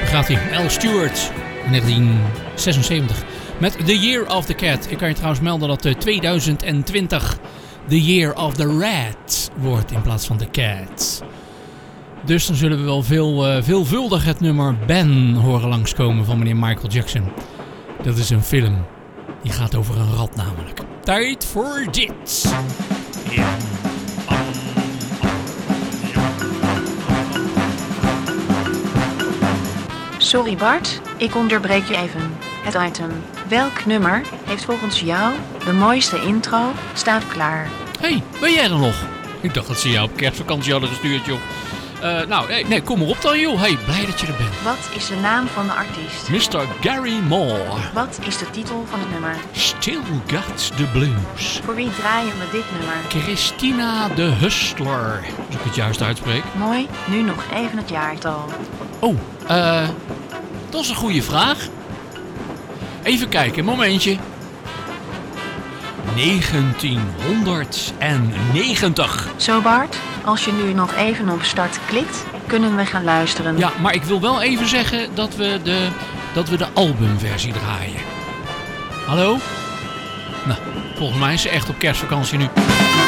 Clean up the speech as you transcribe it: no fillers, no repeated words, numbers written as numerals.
Gaat hij, Al Stewart, 1976, met The Year of the Cat. Ik kan je trouwens melden dat 2020 The Year of the Rat wordt in plaats van The Cat. Dus dan zullen we wel veelvuldig het nummer Ben horen langskomen van meneer Michael Jackson. Dat is een film, die gaat over een rat namelijk. Tijd voor dit. Ja. Sorry Bart, ik onderbreek je even. Het item. Welk nummer heeft volgens jou de mooiste intro? Staat klaar. Hey, ben jij er nog? Ik dacht dat ze jou op kerstvakantie hadden gestuurd, joh. Nee, kom maar op dan, joh. Hey, blij dat je er bent. Wat is de naam van de artiest? Mr. Gary Moore. Wat is de titel van het nummer? Still Got the Blues. Voor wie draaien we dit nummer? Christina de Hustler. Als ik het juist uitspreek. Mooi, nu nog even het jaartal. Oh, dat is een goede vraag. Even kijken, momentje. 1990. Zo Bart, als je nu nog even op start klikt, kunnen we gaan luisteren. Ja, maar ik wil wel even zeggen dat we de albumversie draaien. Hallo? Nou, volgens mij is ze echt op kerstvakantie nu.